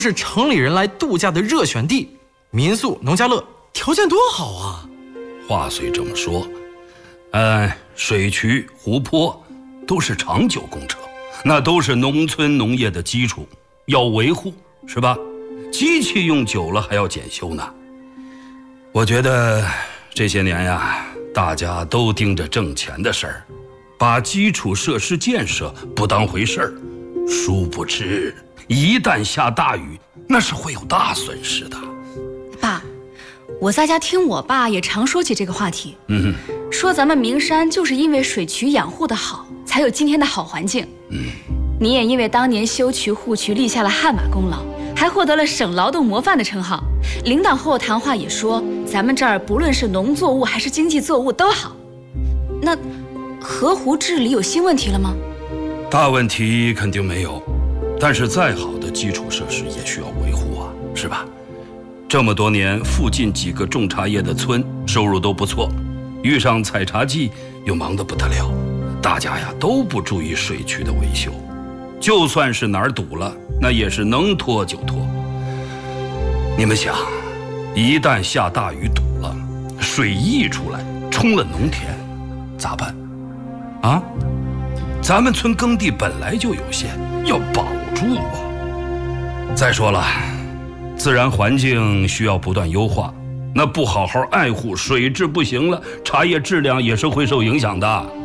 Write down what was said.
是城里人来度假的热选地，民宿、农家乐条件多好啊！ 话虽这么说，水渠、湖泊都是长久工程，那都是农村农业的基础，要维护，是吧？机器用久了还要检修呢。我觉得这些年呀，大家都盯着挣钱的事儿，把基础设施建设不当回事儿，殊不知一旦下大雨，那是会有大损失的。 爸，我在家听我爸也常说起这个话题，说咱们名山就是因为水渠养护的好，才有今天的好环境。你也因为当年修渠护渠立下了汗马功劳，还获得了省劳动模范的称号。领导和我谈话也说，咱们这儿不论是农作物还是经济作物都好。那河湖治理有新问题了吗？ 大问题肯定没有，但是再好的基础设施也需要维护啊，是吧？这么多年，附近几个种茶叶的村收入都不错，遇上采茶季又忙得不得了，大家呀都不注意水渠的维修，就算是哪儿堵了，那也是能拖就拖。你们想，一旦下大雨堵了，水溢出来冲了农田，咋办？啊？咱们村耕地本来就有限，要保住啊。再说了，自然环境需要不断优化，那不好好爱护，水质不行了，茶叶质量也是会受影响的。